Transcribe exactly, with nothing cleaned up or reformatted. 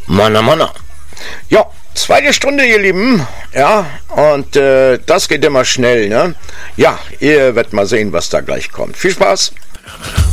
Manna, Manna. Ja, zweite Stunde, ihr Lieben. Ja, und äh, das geht immer schnell, ne? Ja, ihr werdet mal sehen, was da gleich kommt. Viel Spaß.